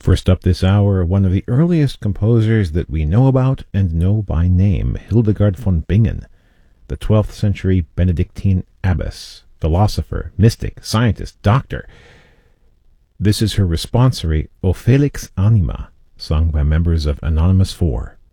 First up this hour, one of the earliest composers that we know about and know by name, Hildegard von Bingen, the 12th century Benedictine abbess, philosopher, mystic, scientist, doctor. This is her responsory, O Felix Anima, sung by members of Anonymous 4.